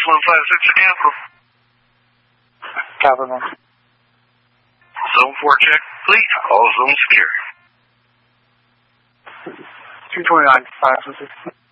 156 to cancel. Copy, man. Zone 4 check, complete. All zones secure. 229, 526.